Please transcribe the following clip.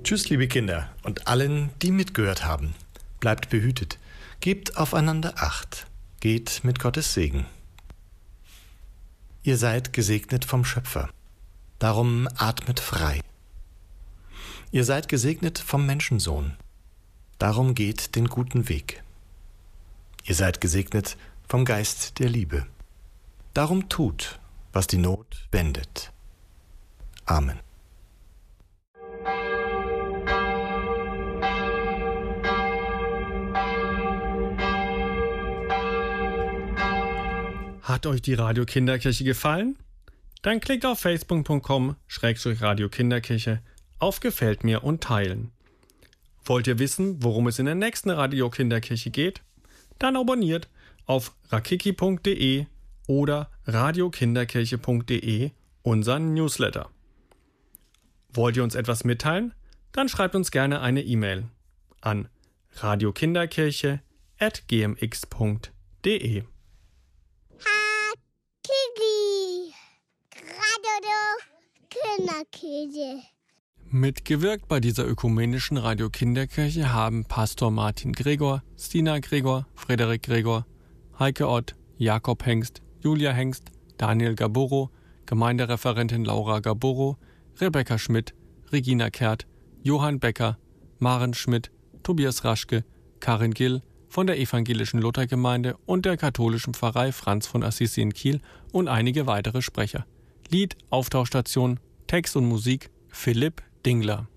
Tschüss, liebe Kinder und allen, die mitgehört haben. Bleibt behütet, gebt aufeinander Acht, geht mit Gottes Segen. Ihr seid gesegnet vom Schöpfer, darum atmet frei. Ihr seid gesegnet vom Menschensohn, darum geht den guten Weg. Ihr seid gesegnet vom Geist der Liebe, darum tut, was die Not wendet. Amen. Hat euch die Radio Kinderkirche gefallen? Dann klickt auf facebook.com/Radio-Kinderkirche auf Gefällt mir und teilen. Wollt ihr wissen, worum es in der nächsten Radio Kinderkirche geht? Dann abonniert auf rakiki.de oder radiokinderkirche.de unseren Newsletter. Wollt ihr uns etwas mitteilen? Dann schreibt uns gerne eine E-Mail an radiokinderkirche@gmx.de. Kiki, Radio Kinderkirche. Mitgewirkt bei dieser ökumenischen Radio Kinderkirche haben Pastor Martin Gregor, Stina Gregor, Frederik Gregor, Heike Ott, Jakob Hengst, Julia Hengst, Daniel Gaboro, Gemeindereferentin Laura Gaboro, Rebecca Schmidt, Regina Kehrt, Johann Becker, Maren Schmidt, Tobias Raschke, Karin Gill von der evangelischen Luthergemeinde und der katholischen Pfarrei Franz von Assisi in Kiel und einige weitere Sprecher. Lied, Auftauchstation, Text und Musik Philipp Dingler.